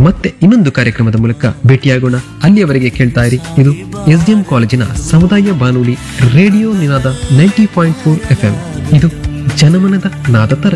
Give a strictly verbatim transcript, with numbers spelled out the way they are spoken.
ಮತ್ತೆ ಇನ್ನೊಂದು ಕಾರ್ಯಕ್ರಮದ ಮೂಲಕ ಭೇಟಿಯಾಗೋಣ. ಅಲ್ಲಿಯವರೆಗೆ ಕೇಳ್ತಾ ಇರಿ, ಇದು ಎಸ್ ಡಿ ಎಂ ಕಾಲೇಜಿನ ಸಮುದಾಯ ಬಾನುಲಿ ರೇಡಿಯೋ ನಿನಾದ ninety point four F M. ಇದು ಜನಮನದ ನಾದ ತರ.